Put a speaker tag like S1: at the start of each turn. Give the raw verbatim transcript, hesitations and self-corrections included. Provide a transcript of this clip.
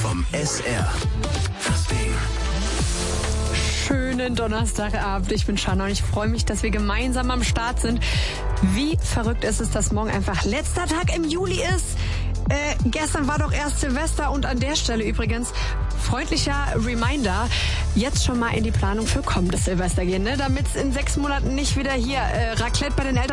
S1: vom S R. Das Ding.
S2: Schönen Donnerstagabend. Ich bin Shanna und ich freue mich, dass wir gemeinsam am Start sind. Wie verrückt ist es, dass morgen einfach letzter Tag im Juli ist? Äh, gestern war doch erst Silvester und an der Stelle übrigens freundlicher Reminder, jetzt schon mal in die Planung für kommendes Silvester gehen, ne? Damit es in sechs Monaten nicht wieder hier äh, Raclette bei den Eltern